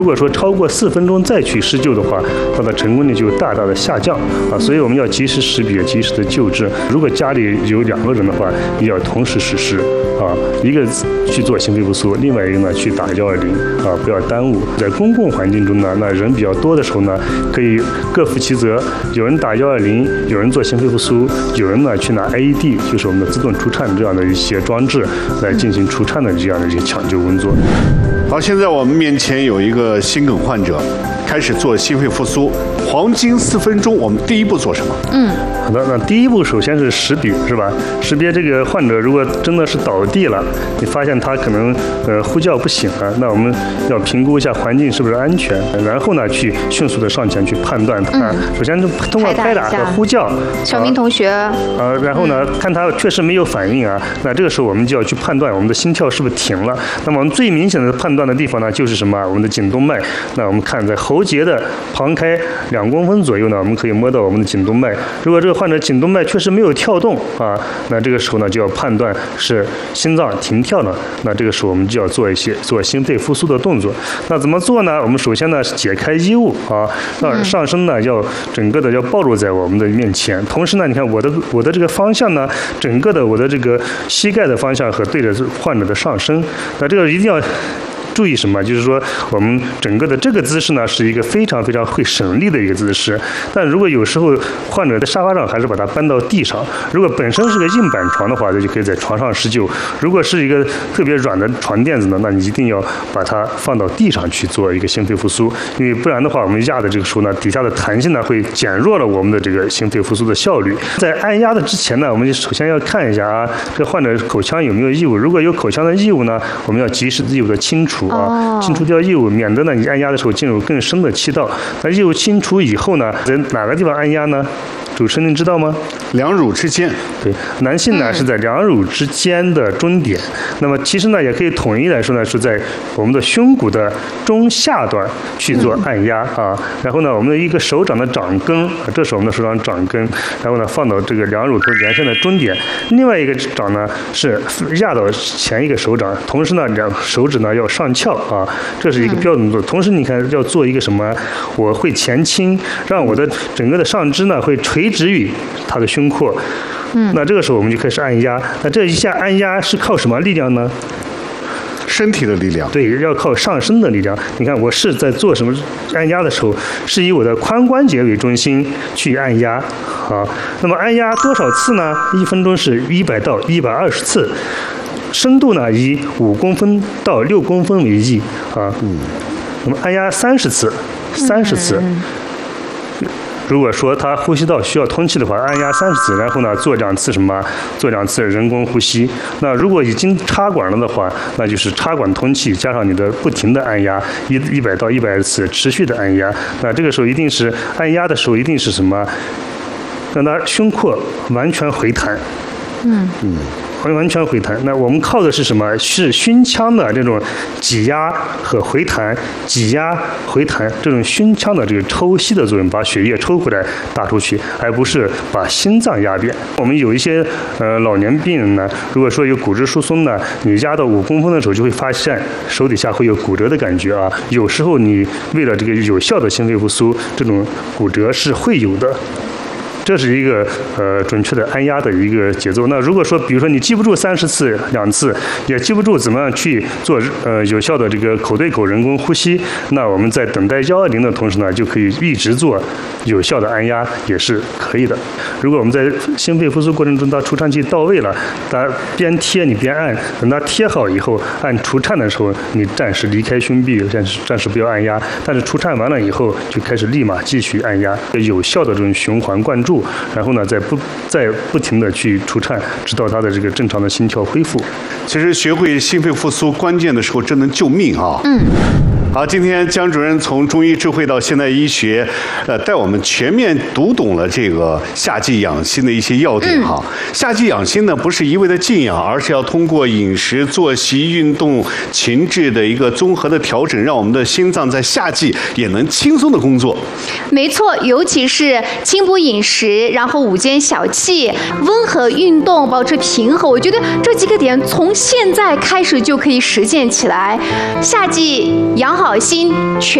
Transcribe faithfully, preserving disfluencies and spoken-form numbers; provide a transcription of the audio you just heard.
如果说超过四分钟再去施救的话，它的成功率就大大的下降啊，所以我们要及时识别，及时的救治。如果家里有两个人的话，也要同时实施啊，一个去做心肺复苏，另外一个呢去打幺二零啊，不要耽误。在公共环境中呢，那人比较多的时候呢，可以各负其责，有人打幺二零，有人做心肺复苏，有人呢去拿 A E D， 就是我们的自动除颤这样的一些装置来进行除颤的这样的一些抢救工作。 好，现在我们面前有一个心梗患者，开始做心肺复苏，黄金四分钟，我们第一步做什么？ 嗯， 好的，那第一步首先是识别，是吧？识别这个患者如果真的是倒地了，你发现他可能呃呼叫不醒了，那我们要评估一下环境是不是安全，然后呢去迅速的上前去判断他。嗯、首先就通过拍打和呼叫， 小明同学， 啊，呃、然后呢、嗯、看他确实没有反应啊，那这个时候我们就要去判断我们的心跳是不是停了。那么我们最明显的判断的地方呢，就是什么？我们的颈动脉。那我们看在喉结的旁开两公分左右呢，我们可以摸到我们的颈动脉。如果这个患者颈动脉确实没有跳动啊，那这个时候呢就要判断是心脏停跳了。那这个时候我们就要做一些做心肺复苏的动作。那怎么做呢？我们首先呢是解开衣物啊，让上身呢要整个的要暴露在我们的面前。同时呢，你看我的我的这个方向呢，整个的我的这个膝盖的方向和对着患者的上身。那这个一定要注意什么？就是说，我们整个的这个姿势呢，是一个非常非常会省力的一个姿势。但如果有时候患者在沙发上，还是把它搬到地上。如果本身是个硬板床的话，那就可以在床上施救。如果是一个特别软的床垫子呢，那你一定要把它放到地上去做一个心肺复苏，因为不然的话，我们压的这个时候呢，底下的弹性呢会减弱了我们的这个心肺复苏的效率。在按压的之前呢，我们首先要看一下啊，这患者口腔有没有异物。如果有口腔的异物呢，我们要及时异物的清除。啊，清除掉异物，免得呢你按压的时候进入更深的气道。那异物清除以后呢，在哪个地方按压呢？主持人您知道吗？ 两乳之间。 对，男性呢是在两乳之间的中点。那么其实呢，也可以统一来说呢，是在我们的胸骨的中下段去做按压啊。然后呢，我们的一个手掌的掌根，这是我们的手掌掌根，然后呢放到这个两乳头连线的中点。另外一个掌呢是压到前一个手掌，同时呢两手指呢要上翘啊，这是一个标准动作。同时你看要做一个什么？我会前倾，让我的整个的上肢呢会垂直于他的胸廓。嗯，那这个时候我们就开始按压。那这一下按压是靠什么力量呢？ 身体的力量。 对，要靠上身的力量。你看我是在做什么按压的时候，是以我的髋关节为中心去按压啊。那么按压多少次呢？一分钟是一百到一百二十次。深度呢以五公分到六公分为宜啊。嗯。那么按压三十次，三十次。嗯如果说他呼吸道需要通气的话，按压三十次，然后呢做两次什么？做两次人工呼吸。那如果已经插管了的话，那就是插管通气加上你的不停的按压，一一百到一百二十次持续的按压。那这个时候一定是按压的时候一定是什么？让他胸廓完全回弹。嗯嗯。完全回弹，那我们靠的是什么？是胸腔的这种挤压和回弹，挤压回弹这种胸腔的这个抽吸的作用，把血液抽回来打出去，而不是把心脏压扁。我们有一些呃老年病人呢，如果说有骨质疏松呢，你压到五公分的时候，就会发现手底下会有骨折的感觉啊。有时候你为了这个有效的心肺复苏，这种骨折是会有的。这是一个呃准确的按压的一个节奏。那如果说，比如说你记不住三十次两次，也记不住怎么样去做呃有效的这个口对口人工呼吸，那我们在等待幺二零的同时呢，就可以一直做有效的按压，也是可以的。如果我们在心肺复苏过程中，它除颤器到位了，它边贴你边按，等它贴好以后，按除颤的时候，你暂时离开胸壁，暂时暂时不要按压。但是除颤完了以后，就开始立马继续按压，有效的这种循环灌注。然后呢，再不再不停的去除颤，直到他的这个正常的心跳恢复。 其实学会心肺复苏，关键的时候真能救命啊！嗯。好，今天姜主任从中医智慧到现代医学，呃，带我们全面读懂了这个夏季养心的一些要点哈。嗯、夏季养心呢，不是一味的静养，而是要通过饮食、作息、运动、情志的一个综合的调整，让我们的心脏在夏季也能轻松的工作。 没错，尤其是清补饮食，然后午间小憩、温和运动，保持平衡。我觉得这几个点从现在开始就可以实践起来。夏季养好好心全。